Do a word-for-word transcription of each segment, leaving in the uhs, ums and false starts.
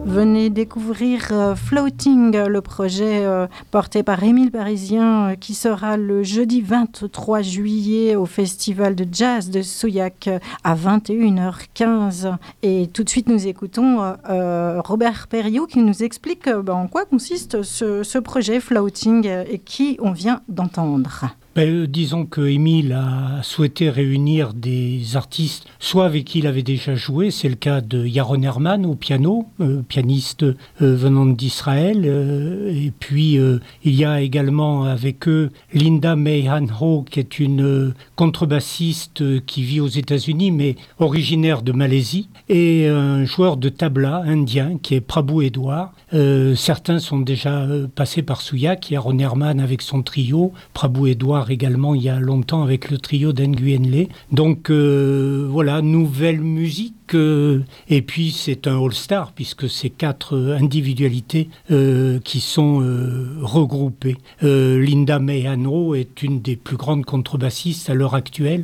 Venez découvrir euh, Floating, le projet euh, porté par Émile Parisien euh, qui sera le jeudi vingt-trois juillet au festival de jazz de Souillac euh, à vingt et une heures quinze. Et tout de suite, nous écoutons euh, euh, Robert Perriot qui nous explique euh, ben, en quoi consiste ce, ce projet Floating euh, et qui on vient d'entendre. Ben, euh, disons que Émile a souhaité réunir des artistes, soit avec qui il avait déjà joué, c'est le cas de Yaron Herman au piano, euh, pianiste euh, venant d'Israël, euh, et puis euh, il y a également avec eux Linda May Han-ho, qui est une euh, contrebassiste euh, qui vit aux États-Unis, mais originaire de Malaisie, et un joueur de tabla indien qui est Prabhu Edouard. Euh, certains sont déjà euh, passés par Souillac, Yaron Herman avec son trio, Prabhu Edouard également il y a longtemps avec le trio d'Nguyen Le. Donc euh, voilà, nouvelle musique. Euh, et puis c'est un all-star puisque c'est quatre euh, individualités euh, qui sont euh, regroupées. Euh, Linda May Han-ho est une des plus grandes contrebassistes à l'heure actuelle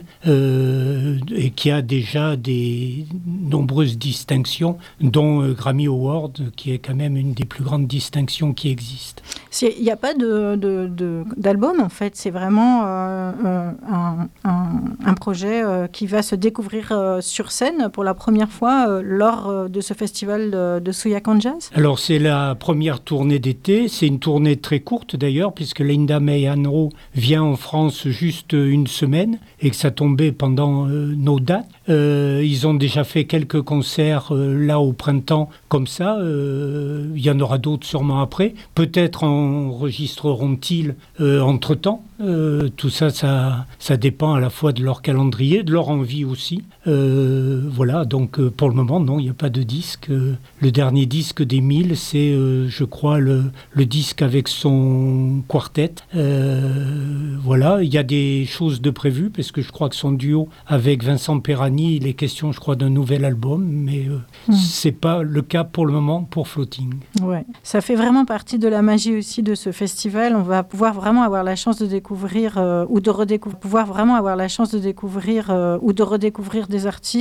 euh, et qui a déjà des nombreuses distinctions, dont euh, Grammy Award, qui est quand même une des plus grandes distinctions qui existent. Il n'y a pas de, de, de, d'album en fait, c'est vraiment euh, un, un, un projet euh, qui va se découvrir euh, sur scène pour la première fois euh, lors euh, de ce festival de, de Souillac en Jazz. Alors c'est la première tournée d'été, c'est une tournée très courte d'ailleurs puisque Linda May Han-ho vient en France juste une semaine et que ça tombait pendant euh, nos dates. Euh, ils ont déjà fait quelques concerts euh, là au printemps comme ça, euh, il y en aura d'autres sûrement après, peut-être enregistreront-ils euh, entre-temps. Euh, tout ça, ça, ça dépend à la fois de leur calendrier, de leur envie aussi. Euh, voilà, donc euh, pour le moment, non, il n'y a pas de disque. Euh, le dernier disque d'Émile, c'est, euh, je crois, le, le disque avec son quartet. Euh, voilà, il y a des choses de prévues, parce que je crois que son duo avec Vincent Perani, il est question, je crois, d'un nouvel album, mais euh, mmh. c'est pas le cas pour le moment pour Floating. Ouais, ça fait vraiment partie de la magie aussi de ce festival. On va pouvoir vraiment avoir la chance de découvrir découvrir euh, ou de redécouvrir, pouvoir vraiment avoir la chance de découvrir euh, ou de redécouvrir des artistes